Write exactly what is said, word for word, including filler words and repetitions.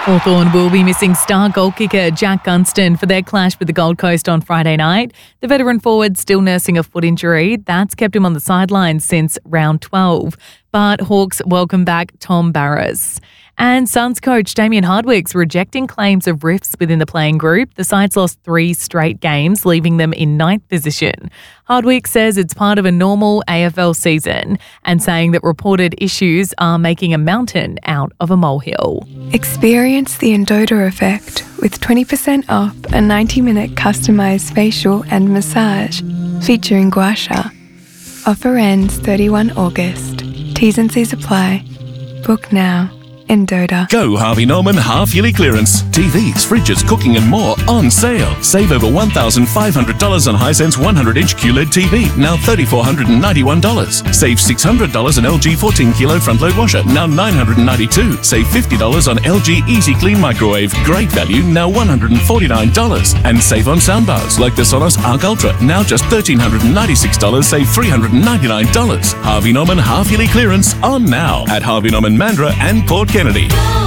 Hawthorn will be missing star goal kicker Jack Gunston for their clash with the Gold Coast on Friday night. The veteran forward still nursing a foot injury. That's kept him on the sidelines since round twelve. But Hawks welcome back Tom Barrass. And Suns coach Damien Hardwick's rejecting claims of rifts within the playing group. The sides lost three straight games, leaving them in ninth position. Hardwick says it's part of a normal A F L season and saying that reported issues are making a mountain out of a molehill. Experience the Endota effect with twenty percent off a ninety-minute customised facial and massage featuring Gua Sha. Offer ends thirty-first of August. T's and C's apply. Book now. Endota. Go Harvey Norman half-yearly clearance. T Vs, fridges, cooking and more on sale. Save over one thousand five hundred dollars on Hisense one hundred inch Q L E D T V, now three thousand four hundred ninety-one dollars. Save six hundred dollars on L G fourteen kilo front-load washer, now nine hundred ninety-two dollars. Save fifty dollars on L G Easy Clean microwave, great value, now one hundred forty-nine dollars. And save on soundbars like the Sonos Arc Ultra, now just one thousand three hundred ninety-six dollars, save three hundred ninety-nine dollars. Harvey Norman half-yearly clearance on now at Harvey Norman Mandurah and Port Kennedy.